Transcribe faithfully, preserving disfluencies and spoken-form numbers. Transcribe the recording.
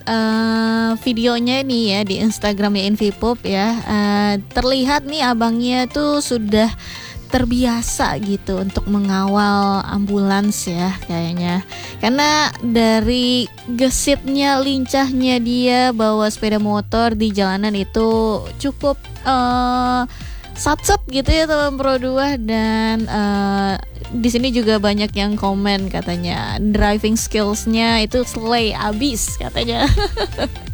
uh, videonya nih ya di Instagramnya Invipop ya, uh, terlihat nih abangnya tuh sudah terbiasa gitu untuk mengawal ambulans ya kayaknya. Karena dari gesitnya, lincahnya dia bawa sepeda motor di jalanan itu cukup uh, satset gitu ya teman Pro dua. Dan uh, di sini juga banyak yang komen katanya driving skillsnya itu slay abis katanya.